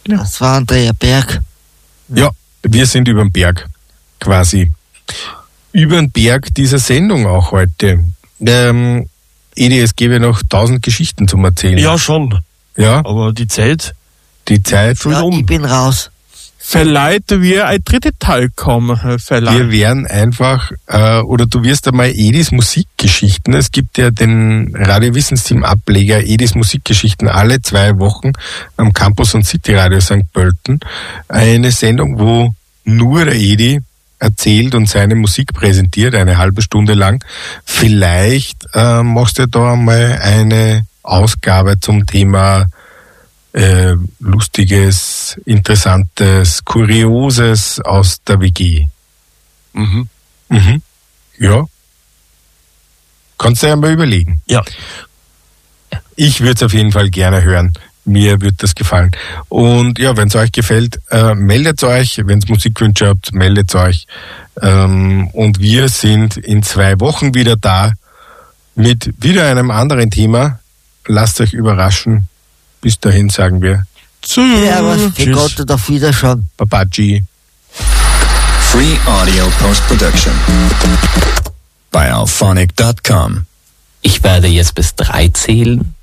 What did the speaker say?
Das war Andrea Berg. Ja, wir sind über den Berg, quasi. Über den Berg dieser Sendung auch heute. Edi, es gäbe noch 1000 Geschichten zum Erzählen. Ja, schon. Ja? Aber die Zeit Ja, ich bin raus. Vielleicht wir ein drittes Teil kommen. Vielleicht. Wir werden einfach, oder du wirst einmal Edis Musikgeschichten, es gibt ja den Radio-Wissensteam-Ableger Edis Musikgeschichten alle 2 Wochen am Campus und City Radio St. Pölten. Eine Sendung, wo nur der Edi erzählt und seine Musik präsentiert, eine halbe Stunde lang. Vielleicht machst du da mal eine Ausgabe zum Thema Lustiges, Interessantes, Kurioses aus der WG. Mhm. Ja. Kannst du ja mal überlegen. Ja. Ich würde es auf jeden Fall gerne hören. Mir wird das gefallen. Und ja, wenn es euch gefällt, meldet euch. Wenn es Musikwünsche habt, meldet euch. Und wir sind in 2 Wochen wieder da mit wieder einem anderen Thema. Lasst euch überraschen. Bis dahin sagen wir Ja, was für Gott und auf Wiederschauen. Babaji. Free Audio Post-Production bei alphonic.com. Ich werde jetzt bis 3 zählen.